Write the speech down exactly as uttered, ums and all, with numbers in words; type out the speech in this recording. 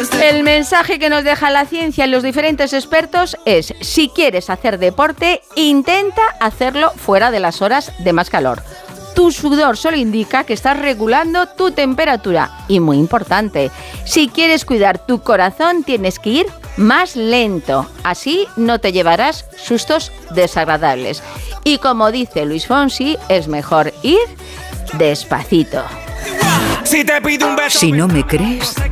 El mensaje que nos deja la ciencia y los diferentes expertos es: si quieres hacer deporte, intenta hacerlo fuera de las horas de más calor. Tu sudor solo indica que estás regulando tu temperatura. Y muy importante, si quieres cuidar tu corazón, tienes que ir más lento. Así no te llevarás sustos desagradables. Y como dice Luis Fonsi, es mejor ir despacito. Si te pido un beso, Si no me crees,